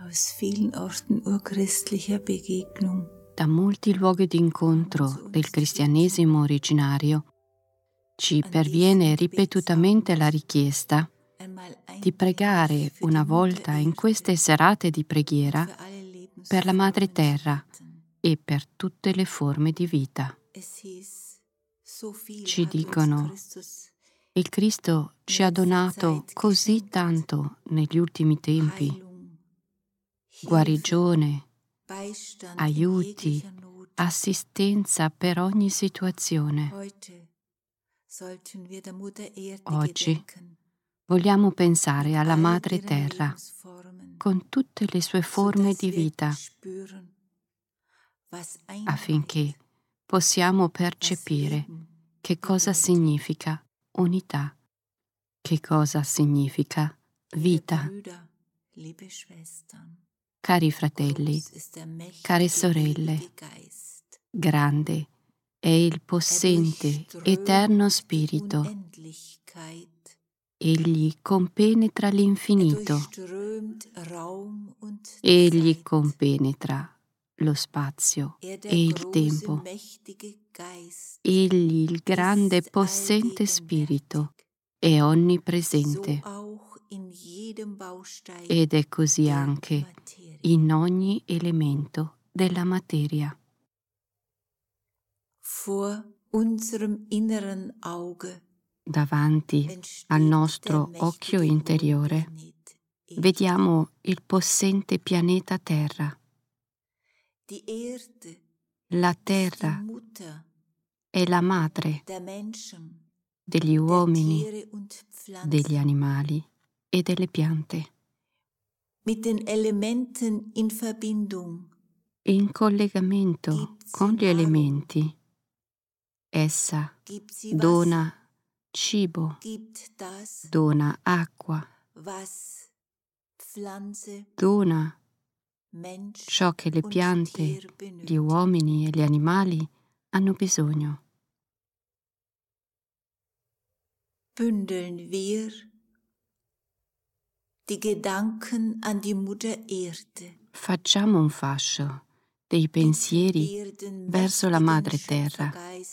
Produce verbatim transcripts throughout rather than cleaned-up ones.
aus vielen Orten urchristlicher Begegnung. Da molti luoghi d'incontro del cristianesimo originario ci perviene ripetutamente la richiesta di pregare una volta in queste serate di preghiera per la Madre Terra e per tutte le forme di vita. Ci dicono: il Cristo ci ha donato così tanto negli ultimi tempi: guarigione, aiuti, assistenza per ogni situazione. Oggi vogliamo pensare alla Madre Terra con tutte le sue forme di vita, affinché possiamo percepire che cosa significa unità, che cosa significa vita. Cari fratelli, care sorelle, grande è il possente, eterno Spirito. Egli compenetra l'infinito. Egli compenetra lo spazio e il tempo. Egli, il grande e possente Spirito, è onnipresente. Ed è così anche in ogni elemento della materia. Davanti al nostro occhio interiore vediamo il possente pianeta Terra. La Terra è la madre degli uomini, degli animali e delle piante. In collegamento con gli elementi, essa dona cibo, dona acqua, dona ciò che le piante, gli uomini e gli animali hanno bisogno. Bündeln wir die Gedanken an die Mutter Erde. Facciamo un fascio dei pensieri verso la Madre Terra.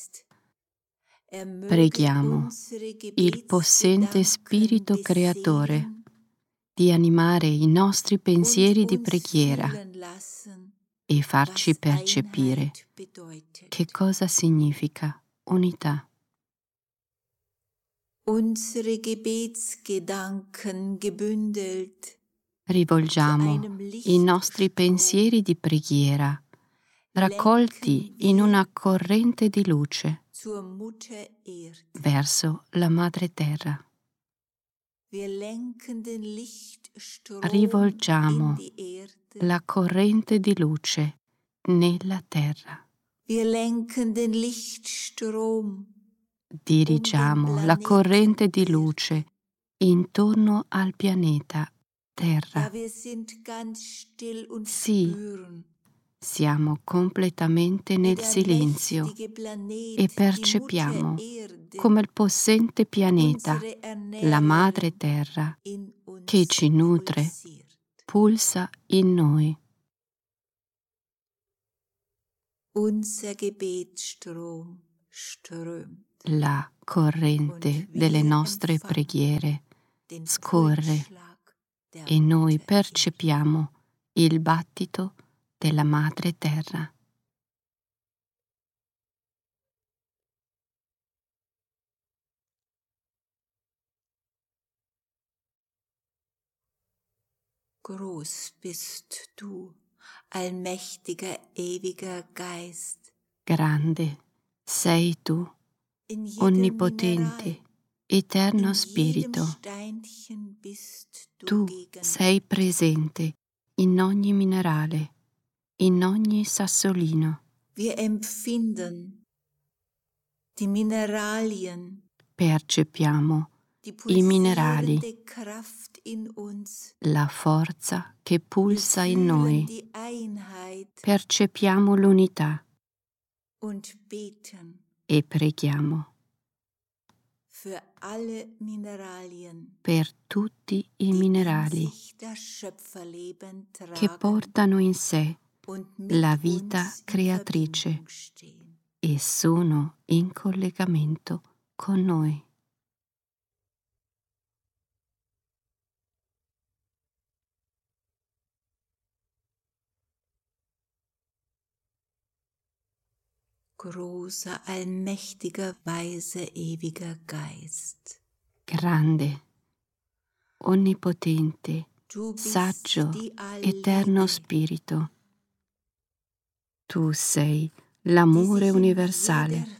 Preghiamo il possente Spirito Creatore di animare i nostri pensieri di preghiera e farci percepire che cosa significa unità. Unsere Gebetsgedanken gebündelt. Rivolgiamo i nostri pensieri di preghiera, raccolti in una corrente di luce, verso la Madre Terra. Rivolgiamo la corrente di luce nella Terra. Dirigiamo la corrente di luce intorno al pianeta Terra. Sì, siamo completamente nel silenzio e percepiamo come il possente pianeta, la Madre Terra, che ci nutre, pulsa in noi. La corrente delle nostre preghiere scorre e noi percepiamo il battito della Madre Terra. Groß bist du, allmächtiger, ewiger Geist. Grande sei tu, onnipotente, eterno Spirito. Tu sei presente in ogni minerale, in ogni sassolino. Wir empfinden die Mineralien, percepiamo i minerali, la forza che pulsa in noi, percepiamo l'unità e preghiamo per tutti i minerali che portano in sé la vita creatrice e sono in collegamento con noi. Großer, allmächtiger, weiser, ewiger Geist. Grande, onnipotente, saggio, eterno Spirito. Tu sei l'amore universale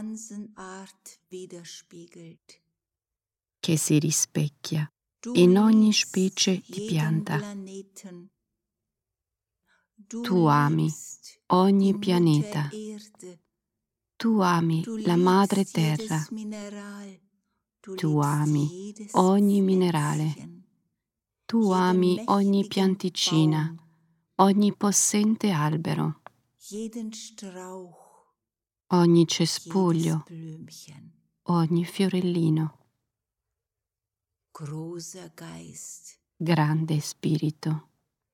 che si rispecchia in ogni specie di pianta. Tu ami ogni pianeta. Tu ami la madre terra. Tu ami ogni minerale. Tu ami ogni pianticina, ogni possente albero, ogni cespuglio, ogni fiorellino. Grande Spirito.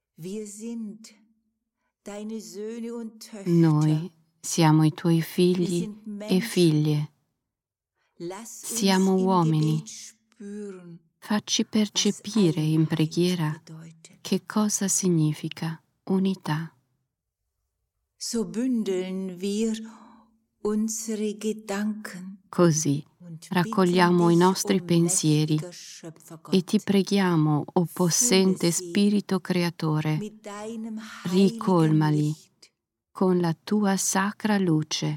Noi siamo i tuoi figli e figlie. Siamo uomini. Facci percepire in preghiera che cosa significa unità. Così raccogliamo i nostri pensieri e ti preghiamo, o possente Spirito Creatore, ricolmali con la tua sacra luce.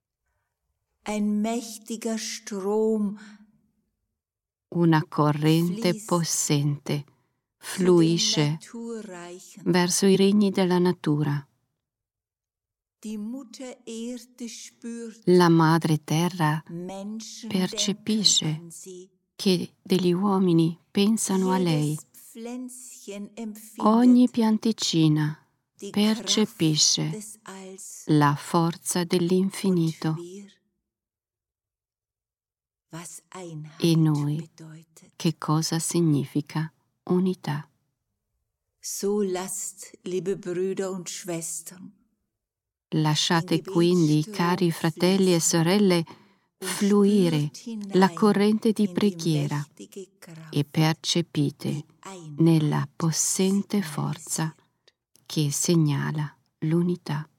Una corrente possente fluisce verso i regni della natura. La Madre Terra percepisce che degli uomini pensano a lei. Ogni pianticina percepisce la forza dell'infinito. E noi, che cosa significa unità? Lasciate quindi, cari fratelli e sorelle, fluire la corrente di preghiera e percepite nella possente forza che segnala l'unità.